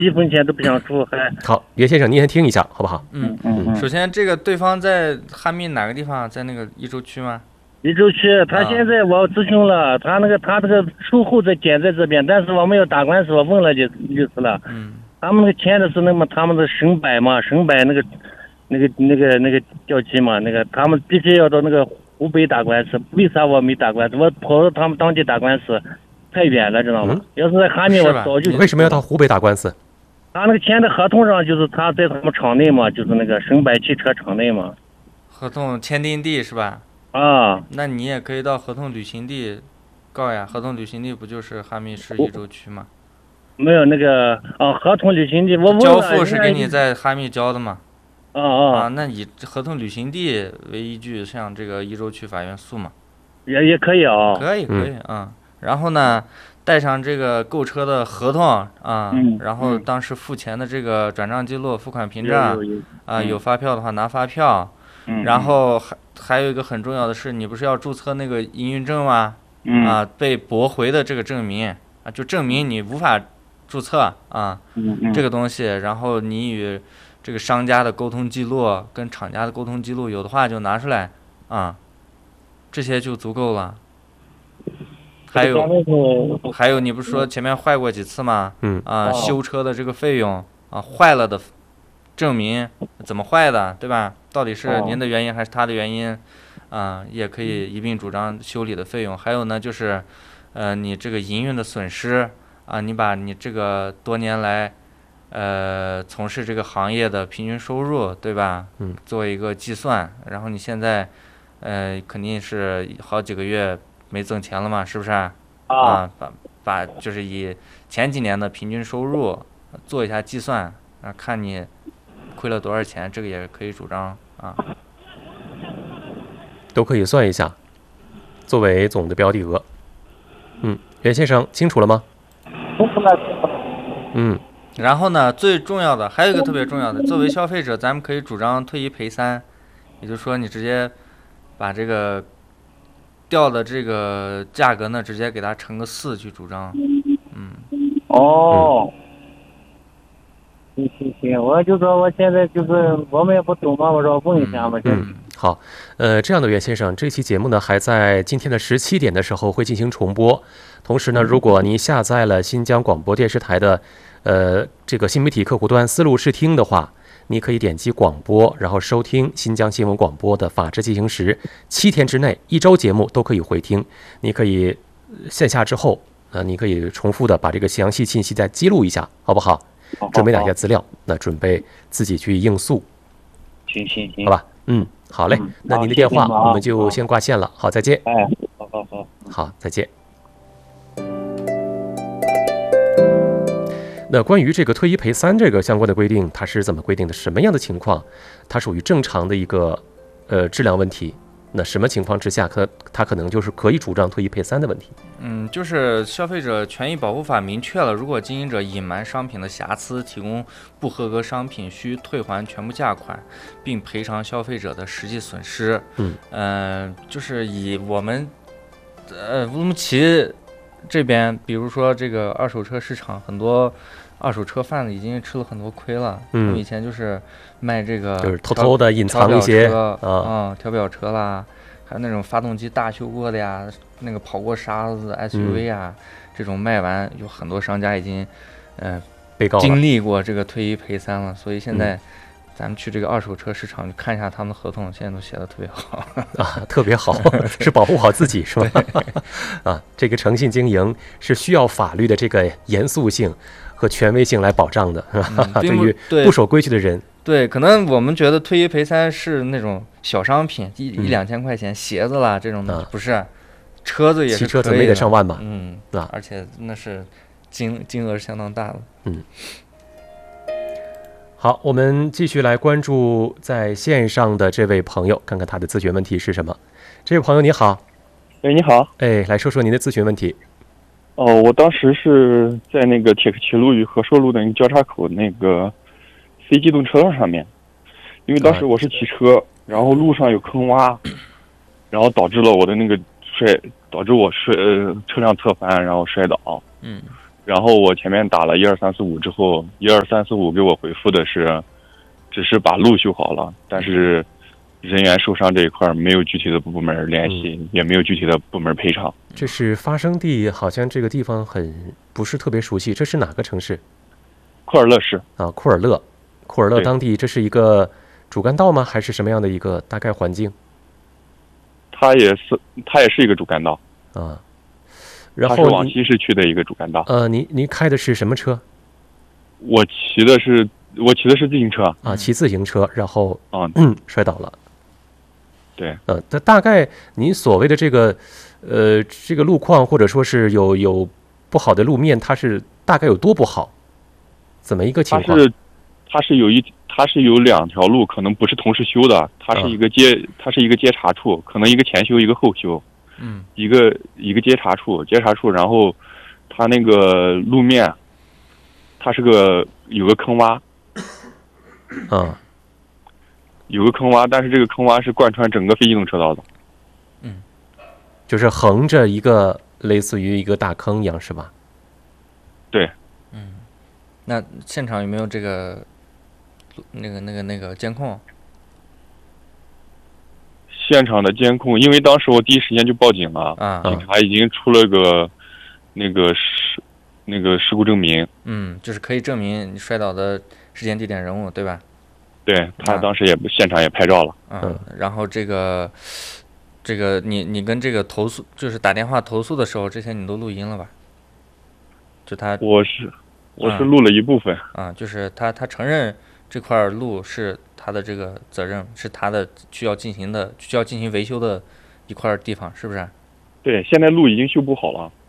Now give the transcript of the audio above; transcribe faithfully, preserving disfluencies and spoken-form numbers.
一分钱都不想出，还好，袁先生您先听一下好不好？ 嗯嗯嗯。 首先，这个对方在哈密哪个地方？在那个伊州区吗？ 伊州区，他现在我咨询了，他那个他这个售后在建在这边，但是我们要打官司，我问了就就是了。 嗯。 他们那个签的是那么他们的省百嘛，省百那个那个那个那个调集嘛，那个他们必须要到那个湖北打官司。为啥我没打官司？我跑到他们当地打官司太远了，知道吗？嗯、要是在哈密，我早就。 为什么要到湖北打官司？ 他那个签的合同上就是他在他们厂内嘛，就是那个省百汽车厂内嘛。 合同签订地是吧？ 啊， 那你也可以到合同履行地告呀。合同履行地不就是哈密市伊州区吗？ 没有那个啊，合同履行地我问了， 交付是给你在哈密交的嘛？ 啊啊啊，那以合同履行地为依据，向这个伊州区法院诉嘛？ 也也可以啊， 可以可以啊、嗯。然后呢，带上这个购车的合同啊、 嗯， 然后当时付钱的这个转账记录、付款凭证啊、呃，有发票的话拿发票。 嗯， 然后还还有一个很重要的是，你不是要注册那个营运证吗？ 嗯啊，被驳回的这个证明啊，就证明你无法注册啊， 嗯嗯， 这个东西，然后你与这个商家的沟通记录跟厂家的沟通记录有的话就拿出来啊，这些就足够了。还有还有，你不是说前面坏过几次吗？ 嗯啊，修车的这个费用啊，坏了的证明怎么坏的，对吧？到底是您的原因还是他的原因？啊，也可以一并主张修理的费用。还有呢，就是，呃，你这个营运的损失啊，你把你这个多年来，呃，从事这个行业的平均收入，对吧？ 嗯， 做一个计算，然后你现在，呃，肯定是好几个月没挣钱了嘛，是不是？啊，把把就是以前几年的平均收入做一下计算啊，看你亏了多少钱，这个也可以主张啊。 都可以算一下，作为总的标的额。嗯，袁先生清楚了吗？ 清楚了。 嗯。 然后呢，最重要的还有一个特别重要的，作为消费者，咱们可以主张退一赔三，也就是说，你直接把这个掉的这个价格呢，直接给它乘个四去主张。嗯。 哦。行行行，我就说我现在就是我们也不懂嘛，我说问一下嘛。 嗯。好，呃，这样的袁先生，这期节目呢还在今天的十七点的时候会进行重播。同时呢，如果您下载了新疆广播电视台的呃这个新媒体客户端思路视听的话，你可以点击广播，然后收听新疆新闻广播的《法治进行时》，七天之内一周节目都可以回听。你可以线下之后，呃，你可以重复的把这个详细信息再记录一下，好不好？准备哪些资料？那准备自己去应诉。 行行行， 好吧，嗯。好嘞， 嗯、 那您的电话我们就先挂线了。好，再见。 哎，好好好， 好，再见。那关于这个退一赔三这个相关的规定，它是怎么规定的？什么样的情况它属于正常的一个呃质量问题？那什么情况之下，它它可能就是可以主张退一赔三的问题？ 嗯，就是消费者权益保护法明确了，如果经营者隐瞒商品的瑕疵，提供不合格商品，需退还全部价款，并赔偿消费者的实际损失。 嗯， 呃，就是以我们呃乌鲁木齐这边，比如说这个二手车市场，很多二手车贩子已经吃了很多亏了。 嗯， 他们以前就是卖这个， 就是偷偷的隐藏一些啊，嗯，调表车啦。还有那种发动机大修过的呀，那个跑过沙子的 S U V 啊、嗯，这种卖完有很多商家已经，呃， 被告经历过这个退一赔三了，所以现在、 嗯、 咱们去这个二手车市场看一下他们的合同，现在都写的特别好啊，特别好，是保护好自己是吧？啊，这个诚信经营是需要法律的这个严肃性和权威性来保障的，是吧？ 嗯、 对于不守规矩的人。 对，可能我们觉得退一赔三是那种小商品，一、 嗯、 一两千块钱，鞋子啦这种的，啊、不是，车子也是可以的， 汽车怎么也得上万吧？ 嗯， 啊， 而且那是金金额是相当大的。 嗯，好，我们继续来关注在线上的这位朋友，看看他的咨询问题是什么。这位朋友你好， 哎，你好， 哎，来说说您的咨询问题。 哦，我当时是在那个铁克齐路与和硕路的交叉口那个。非机动车道上面，因为当时我是骑车，然后路上有坑洼，然后导致了我的那个摔，导致我摔呃车辆侧翻，然后摔倒。 嗯， 然后我前面打了一二三四五之后，一二三四五给我回复的是，只是把路修好了，但是人员受伤这一块没有具体的部门联系，嗯、也没有具体的部门赔偿。 这是发生地，好像这个地方很不是特别熟悉，这是哪个城市？ 库尔勒市啊，库尔勒，库尔勒当地这是一个主干道吗？还是什么样的一个大概环境？ 它也是，它也是一个主干道啊。然后它是往西市区的一个主干道。 呃，您您开的是什么车？ 我骑的是我骑的是自行车啊，骑自行车，然后啊嗯摔倒了。 对， 呃，那大概您所谓的这个呃这个路况或者说是有有不好的路面，它是大概有多不好？怎么一个情况？ 它是它是有一它是有两条路，可能不是同时修的，它是一个接、嗯、它是一个接茬处，可能一个前修一个后修。 嗯， 一个一个接茬处，接茬处，然后它那个路面，它是个有个坑洼， 嗯， 有个坑洼，但是这个坑洼是贯穿整个非机动车道的， 嗯， 就是横着一个类似于一个大坑一样，是吧？ 对， 嗯，那现场有没有这个那个那个那个监控？ 现场的监控，因为当时我第一时间就报警了， 啊， 警察已经出了个那个事那个事故证明， 嗯，就是可以证明你摔倒的时间、地点、人物，对吧？ 对，他当时也、啊、现场也拍照了， 嗯，然后这个这个你你跟这个投诉就是打电话投诉的时候，这些你都录音了吧？就他， 我是我是录了一部分， 啊，啊就是他他承认这块路是他的这个责任，是他的需要进行的需要进行维修的一块地方，是不是？ 对，现在路已经修补好了。